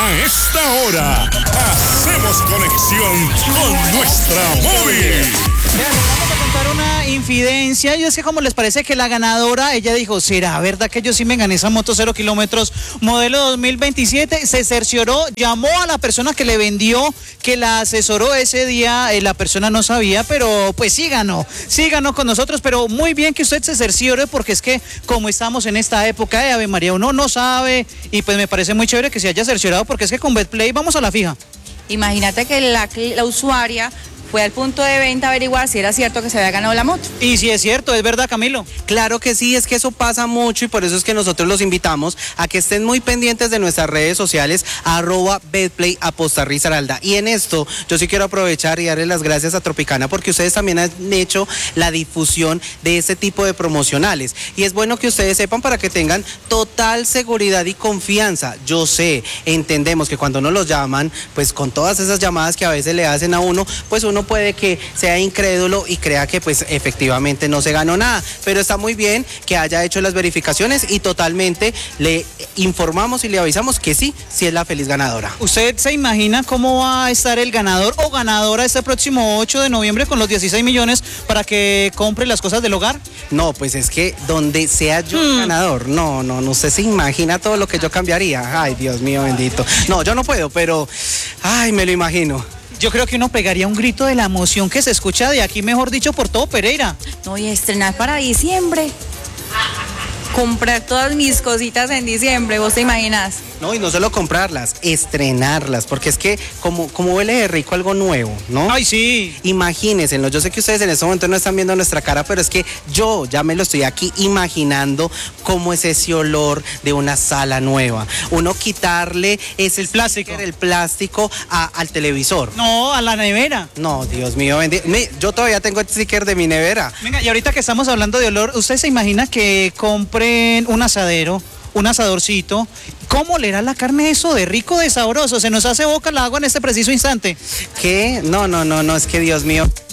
A esta hora, hacemos conexión con nuestra móvil. Vean, vamos a contar una infidencia. Y es que, como les parece que la ganadora, ella dijo, ¿será verdad que yo sí me gané esa moto 0 kilómetros modelo 2027? Se cercioró, llamó a la persona que le vendió, que la asesoró ese día. La persona no sabía, pero pues sí ganó con nosotros. Pero muy bien que usted se cerciore, porque es que como estamos en esta época de Ave María, uno no sabe, y pues me parece muy chévere que se haya cerciorado, porque es que con Betplay vamos a la fija. Imagínate que la usuaria fue al punto de venta a averiguar si era cierto que se había ganado la moto. Y si es cierto, es verdad, Camilo. Claro que sí, es que eso pasa mucho y por eso es que nosotros los invitamos a que estén muy pendientes de nuestras redes sociales, @BetPlayApostaRizaralda. Y en esto yo sí quiero aprovechar y darle las gracias a Tropicana, porque ustedes también han hecho la difusión de este tipo de promocionales. Y es bueno que ustedes sepan para que tengan total seguridad y confianza. Yo sé, entendemos que cuando uno los llaman, pues con todas esas llamadas que a veces le hacen a uno, pues uno puede que sea incrédulo y crea que pues efectivamente no se ganó nada, pero está muy bien que haya hecho las verificaciones y totalmente le informamos y le avisamos que sí es la feliz ganadora. ¿Usted se imagina cómo va a estar el ganador o ganadora este próximo 8 de noviembre con los 16 millones para que compre las cosas del hogar? No, pues es que donde sea yo el ganador, no usted se imagina todo lo que yo cambiaría. Ay, Dios mío bendito. No, yo no puedo, pero ay, me lo imagino. Yo creo que uno pegaría un grito de la emoción que se escucha de aquí, mejor dicho, por todo Pereira. No, y estrenar para diciembre. Comprar todas mis cositas en diciembre, ¿vos te imaginas? No, y no solo comprarlas, estrenarlas, porque es que como huele de rico algo nuevo, ¿no? Ay, sí. Imagínense, yo sé que ustedes en este momento no están viendo nuestra cara, pero es que yo ya me lo estoy aquí imaginando cómo es ese olor de una sala nueva. Uno quitarle el plástico al televisor. No, a la nevera. No, Dios mío, yo todavía tengo el sticker de mi nevera. Venga, y ahorita que estamos hablando de olor, ¿usted se imagina que compren un asadero, un asadorcito? ¿Cómo le da la carne eso de rico, de sabroso? Se nos hace boca el agua en este preciso instante. ¿Qué? No, es que Dios mío.